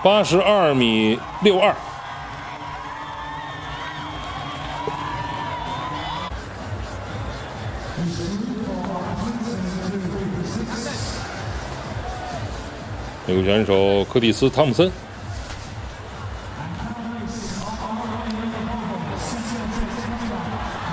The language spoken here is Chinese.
82.62米。美国选手柯蒂斯·汤姆森